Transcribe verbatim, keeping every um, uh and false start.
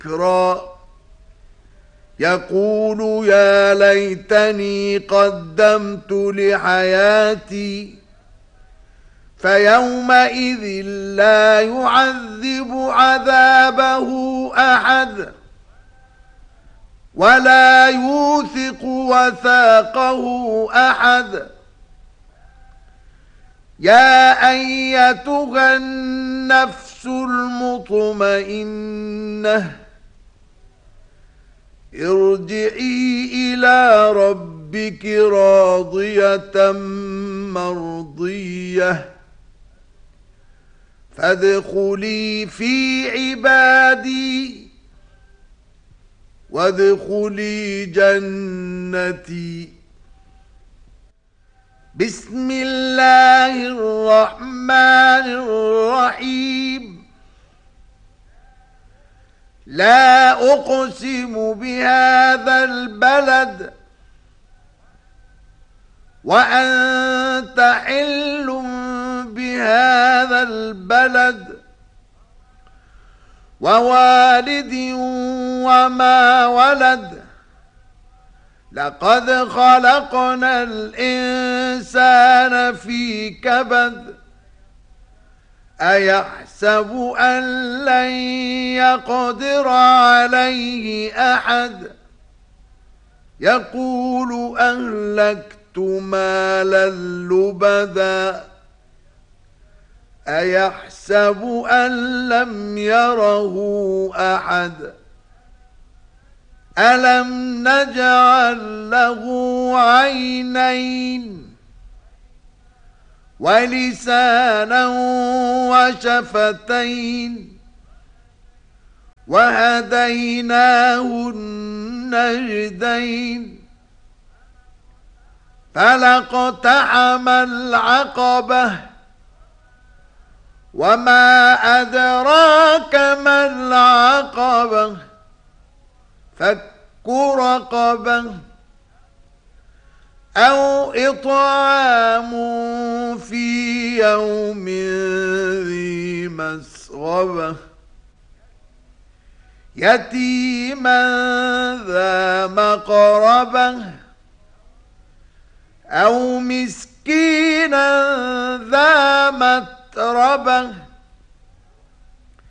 ذكرا يقول يا ليتني قدمت لحياتي فيومئذ لا يعذب عذابه أحد ولا يوثق وثاقه أحد. يا أيتها النفس المطمئنة ارجعي إلى ربك راضية مرضية فادخلي في عبادي وادخلي جنتي. بسم الله الرحمن الرحيم. لا أقسم بهذا البلد وأنت حل بهذا البلد ووالد وما ولد لقد خلقنا الإنسان في كبد أيحسب أن لن يقدر عليه أحد يقول أهلكت مالا لبدا أيحسب أن لم يره أحد ألم نجعل له عينين ولسانا وشفتين وهديناه النجدين فلاقتحم العقبة وما أدراك ما العقبة فك رقبة أو إطعام في يوم ذي مسغبة يتيما ذا مقربة أو مسكينا ذا متربة